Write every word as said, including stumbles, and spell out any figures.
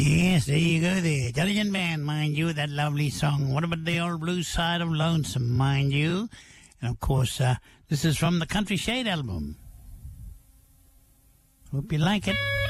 Yes, there you go there. Diligent Man, mind you, that lovely song. What about the old blue side of Lonesome, mind you? And, of course, uh, this is from the Country Shade album. Hope you like it.